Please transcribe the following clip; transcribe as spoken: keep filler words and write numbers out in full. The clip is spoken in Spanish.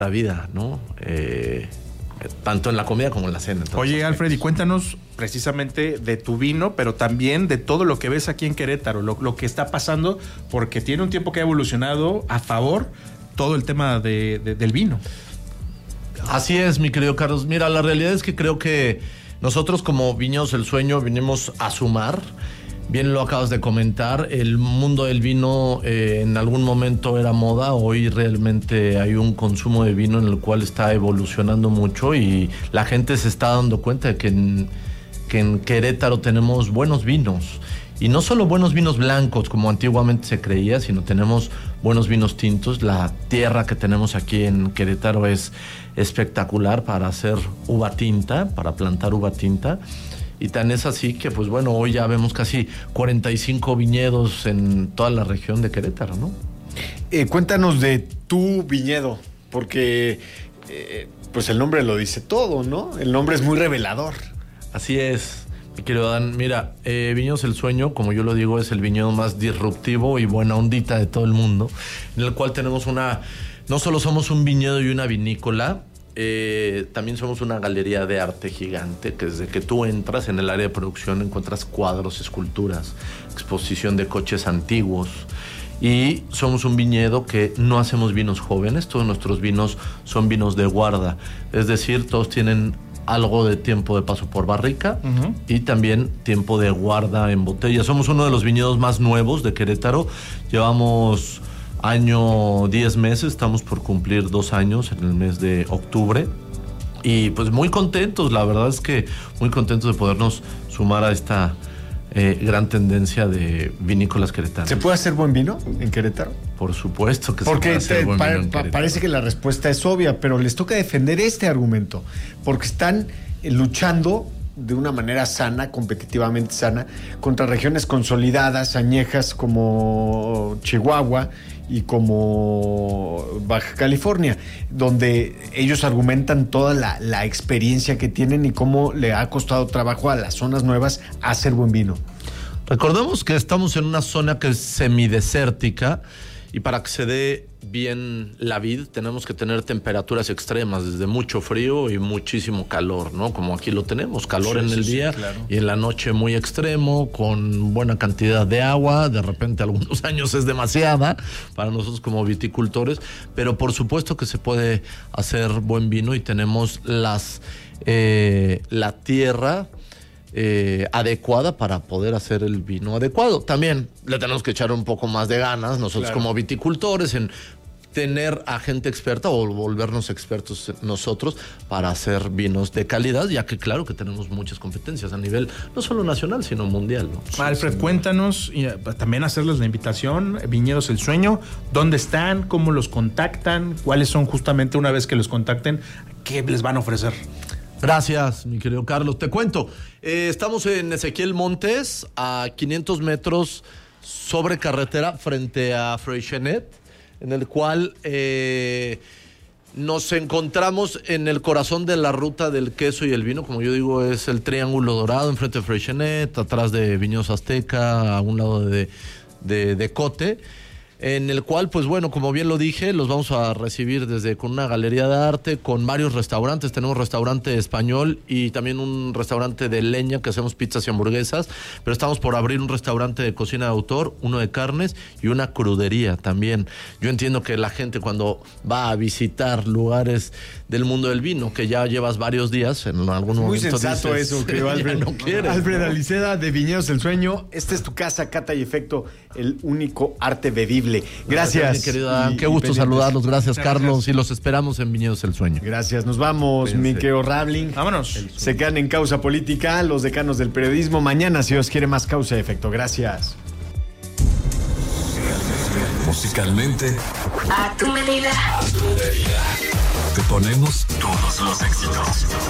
la vida, ¿no? Eh, tanto en la comida como en la cena. Oye, Alfred, y cuéntanos precisamente de tu vino, pero también de todo lo que ves aquí en Querétaro, lo, lo que está pasando, porque tiene un tiempo que ha evolucionado a favor todo el tema de, de, del vino. Así es, mi querido Carlos. Mira, la realidad es que creo que nosotros como Viñedos El Sueño vinimos a sumar. Bien lo acabas de comentar, el mundo del vino eh, en algún momento era moda, hoy realmente hay un consumo de vino en el cual está evolucionando mucho y la gente se está dando cuenta de que en, que en Querétaro tenemos buenos vinos. Y no solo buenos vinos blancos, como antiguamente se creía, sino tenemos buenos vinos tintos. La tierra que tenemos aquí en Querétaro es espectacular para hacer uva tinta, para plantar uva tinta. Y tan es así que, pues bueno, hoy ya vemos casi cuarenta y cinco viñedos en toda la región de Querétaro, ¿no? Eh, cuéntanos de tu viñedo, porque eh, pues el nombre lo dice todo, ¿no? El nombre es muy revelador. Así es, mi querido Dan. Mira, eh, Viñedos El Sueño, como yo lo digo, es el viñedo más disruptivo y buena ondita de todo el mundo, en el cual tenemos una... No solo somos un viñedo y una vinícola, Eh, también somos una galería de arte gigante, que desde que tú entras en el área de producción encuentras cuadros, esculturas, exposición de coches antiguos, y somos un viñedo que no hacemos vinos jóvenes, todos nuestros vinos son vinos de guarda, es decir, todos tienen algo de tiempo de paso por barrica uh-huh. y también tiempo de guarda en botella. Somos uno de los viñedos más nuevos de Querétaro, llevamos año, diez meses, estamos por cumplir dos años en el mes de octubre y pues muy contentos, la verdad es que muy contentos de podernos sumar a esta eh, gran tendencia de vinícolas queretanas. ¿Se puede hacer buen vino en Querétaro? Por supuesto que porque se puede hacer te, buen pa, vino en pa, parece que la respuesta es obvia, pero les toca defender este argumento, porque están luchando de una manera sana, competitivamente sana, contra regiones consolidadas, añejas como Chihuahua y como Baja California, donde ellos argumentan toda la, la experiencia que tienen y cómo le ha costado trabajo a las zonas nuevas hacer buen vino. Recordemos que estamos en una zona que es semidesértica y para que se dé bien la vid tenemos que tener temperaturas extremas, desde mucho frío y muchísimo calor, ¿no? Como aquí lo tenemos, calor sí, en el sí, día sí, claro. Y en la noche muy extremo, con buena cantidad de agua, de repente algunos años es demasiada para nosotros como viticultores, pero por supuesto que se puede hacer buen vino y tenemos las eh, la tierra Eh, adecuada para poder hacer el vino adecuado. También le tenemos que echar un poco más de ganas nosotros claro. como viticultores en tener a gente experta o volvernos expertos nosotros para hacer vinos de calidad, ya que claro que tenemos muchas competencias a nivel no solo nacional sino mundial, ¿no? Alfred, cuéntanos y también hacerles la invitación, Viñedos El Sueño, ¿dónde están? ¿Cómo los contactan? ¿Cuáles son justamente una vez que los contacten? ¿Qué les van a ofrecer? Gracias, mi querido Carlos. Te cuento, eh, estamos en Ezequiel Montes, a quinientos metros sobre carretera frente a Freixenet, en el cual eh, nos encontramos en el corazón de la ruta del queso y el vino. Como yo digo, es el Triángulo Dorado enfrente de Freixenet, atrás de Viñedos Azteca, a un lado de, de, de Cote, en el cual, pues bueno, como bien lo dije, los vamos a recibir desde con una galería de arte, con varios restaurantes. Tenemos restaurante español y también un restaurante de leña que hacemos pizzas y hamburguesas, pero estamos por abrir un restaurante de cocina de autor, uno de carnes y una crudería también. Yo entiendo que la gente cuando va a visitar lugares del mundo del vino, que ya llevas varios días, en algún Muy momento sensato dices, eso, creo, Alfred. No quieres, Alfred ¿no? Aliceda de Viñedos El Sueño. Esta es tu casa, Cata y Efecto, el único arte bebible. Gracias. Gracias, mi querido Dan. Qué gusto saludarlos. Gracias, Gracias, Carlos. Y los esperamos en Viñedos El Sueño. Gracias. Nos vamos, mi querido Rabling. Vámonos. Se quedan en Causa Política, los decanos del periodismo. Mañana, si Dios quiere, más Causa y Efecto. Gracias. Musicalmente, a tu medida. a tu medida. Te ponemos todos los éxitos.